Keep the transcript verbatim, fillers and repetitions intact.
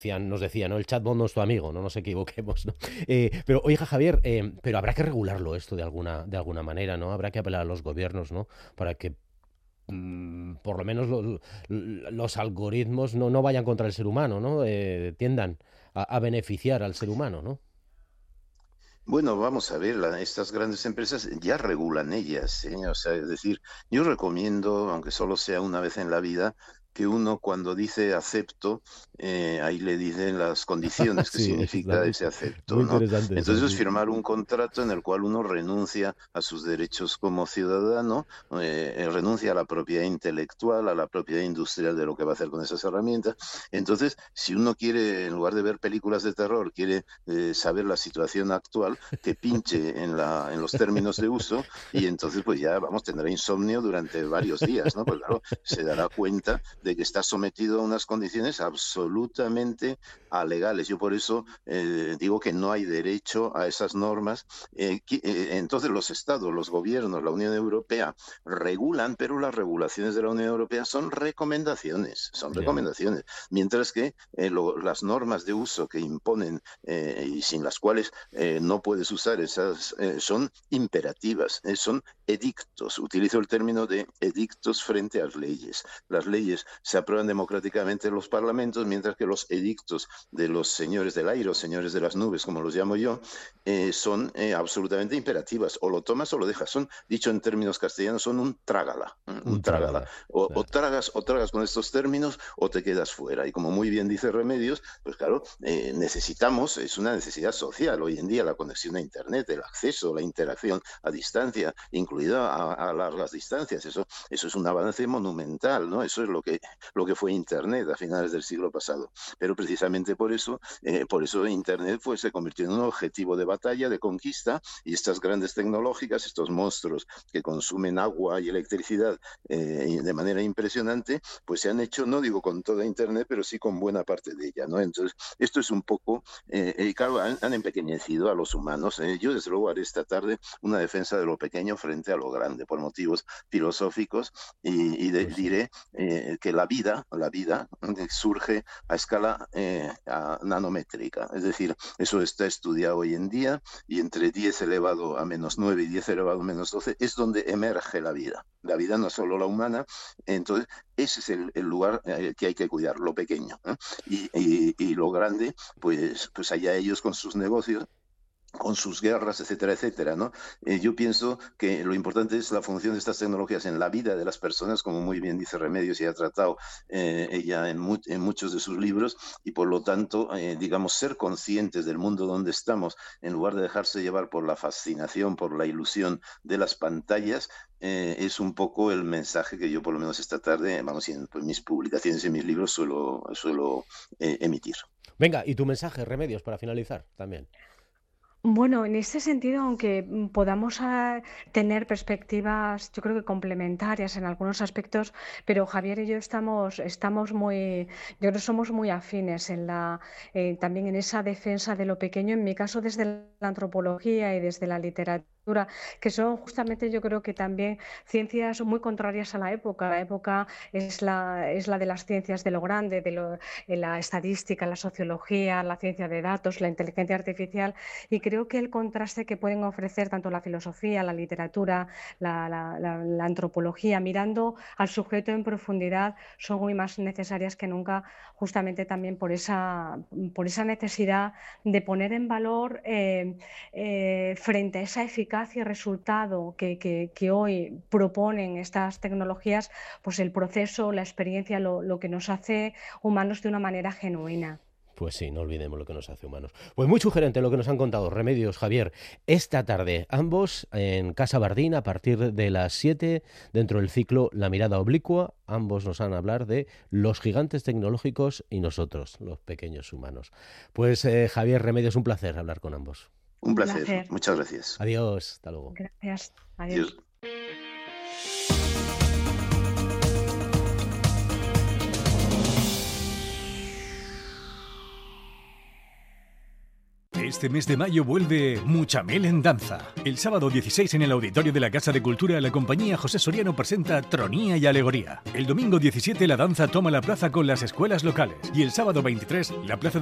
decían, nos decía, ¿no? El chatbot no es tu amigo, no nos equivoquemos, ¿no? Eh, pero, oiga, Javier, eh, pero habrá que regularlo esto de alguna, de alguna manera, ¿no? Habrá que apelar a los gobiernos, ¿no? Para que mm, por lo menos lo- los algoritmos no, no vayan contra el ser humano, ¿no? Eh, tiendan a, a beneficiar al ser humano, ¿no? Bueno, vamos a ver, la- estas grandes empresas ya regulan ellas, ¿eh? O sea, es decir, yo recomiendo, aunque solo sea una vez en la vida, que uno cuando dice acepto, eh, ahí le dicen las condiciones que Sí, significa ese exacto. Muy acepto, ¿no? interesante eso, Entonces es sí. firmar un contrato en el cual uno renuncia a sus derechos como ciudadano, eh, eh, renuncia a la propiedad intelectual, a la propiedad industrial de lo que va a hacer con esas herramientas. Entonces, si uno quiere, en lugar de ver películas de terror, quiere eh, saber la situación actual, que pinche en, la, en los términos de uso y entonces pues ya vamos, tendrá insomnio durante varios días, ¿no? Pues claro, se dará cuenta de que está sometido a unas condiciones absolutamente alegales. Yo por eso eh, digo que no hay derecho a esas normas. Eh, eh, entonces los estados, los gobiernos, la Unión Europea regulan, pero las regulaciones de la Unión Europea son recomendaciones, son Ya. recomendaciones, mientras que eh, lo, las normas de uso que imponen eh, y sin las cuales eh, no puedes usar esas, eh, son imperativas, eh, son edictos. Utilizo el término de edictos frente a las leyes. Las leyes se aprueban democráticamente en los parlamentos, mientras que los edictos de los señores del aire o señores de las nubes, como los llamo yo, eh, son eh, absolutamente imperativas. O lo tomas o lo dejas. Son, dicho en términos castellanos, son un trágala. Un Un trágala. trágala. O, o, Claro. tragas, o tragas con estos términos o te quedas fuera. Y como muy bien dice Remedios, pues claro, eh, necesitamos, es una necesidad social hoy en día, la conexión a Internet, el acceso, la interacción a distancia, incluida a, a largas distancias. Eso, eso es un avance monumental, ¿no? Eso es lo que, lo que fue Internet a finales del siglo pasado. Pero precisamente por eso, eh, por eso Internet pues, se convirtió en un objetivo de batalla, de conquista, y estas grandes tecnológicas, estos monstruos que consumen agua y electricidad eh, de manera impresionante, pues se han hecho, no digo con toda Internet, pero sí con buena parte de ella, ¿no? Entonces, esto es un poco, eh, eh, claro, han, han, empequeñecido a los humanos. Eh. Yo, desde luego, haré esta tarde una defensa de lo pequeño frente a lo grande, por motivos filosóficos, y, y de, Pues sí. diré eh, que la vida, la vida surge a escala eh, a nanométrica. Es decir, eso está estudiado hoy en día, y entre diez elevado a menos nueve y diez elevado a menos doce es donde emerge la vida. La vida no es solo la humana, entonces ese es el, el lugar eh, que hay que cuidar, lo pequeño. ¿eh? Y, y, y, lo grande, pues, pues allá ellos con sus negocios, con sus guerras, etcétera, etcétera, ¿no? Eh, yo pienso que lo importante es la función de estas tecnologías en la vida de las personas, como muy bien dice Remedios y ha tratado eh, ella en, mu en, muchos de sus libros, y por lo tanto, eh, digamos, ser conscientes del mundo donde estamos, en lugar de dejarse llevar por la fascinación, por la ilusión de las pantallas, eh, es un poco el mensaje que yo, por lo menos esta tarde, vamos, en pues, mis publicaciones y mis libros suelo, suelo eh, emitir. Venga, y tu mensaje, Remedios, para finalizar también. Bueno, en ese sentido, aunque mm, podamos ah, tener perspectivas, yo creo que complementarias en algunos aspectos, pero Javier y yo estamos, estamos muy, yo creo que somos muy afines en la, eh, también en esa defensa de lo pequeño, en mi caso desde la antropología y desde la literatura, que son justamente yo creo que también ciencias muy contrarias a la época. La época es la, es la de las ciencias de lo grande, de lo, eh, la estadística, la sociología, la ciencia de datos, la inteligencia artificial. Y creo que el contraste que pueden ofrecer tanto la filosofía, la literatura, la, la, la, la antropología, mirando al sujeto en profundidad, son muy más necesarias que nunca, justamente también por esa, por esa necesidad de poner en valor eh, eh, frente a esa eficacia y resultado que, que, que hoy proponen estas tecnologías, pues el proceso, la experiencia, lo, lo que nos hace humanos de una manera genuina. Pues sí, no olvidemos lo que nos hace humanos. Pues muy sugerente lo que nos han contado Remedios, Javier. Esta tarde, ambos en Casa Bardín, a partir de las siete, dentro del ciclo La mirada oblicua, ambos nos van a hablar de los gigantes tecnológicos y nosotros, los pequeños humanos. Pues eh, Javier, Remedios, un placer hablar con ambos. Un Un placer. placer. Muchas gracias. Adiós, hasta luego. Gracias. Adiós. Adiós. Este mes de mayo vuelve Muchamel en danza. El sábado dieciséis en el auditorio de la Casa de Cultura, la compañía José Soriano presenta Tronía y Alegoría. El domingo diecisiete la danza toma la plaza con las escuelas locales. Y el sábado veintitrés la plaza